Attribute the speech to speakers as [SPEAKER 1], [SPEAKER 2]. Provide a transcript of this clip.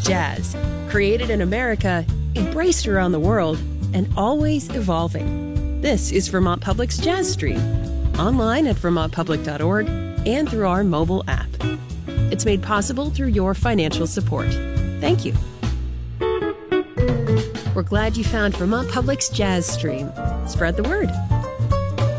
[SPEAKER 1] Jazz, created in America, embraced around the world, and always evolving. This is Vermont Public's Jazz Stream, online at vermontpublic.org and through our mobile app. It's made possible through your financial support. Thank you. We're glad you found Vermont Public's Jazz Stream. Spread the word.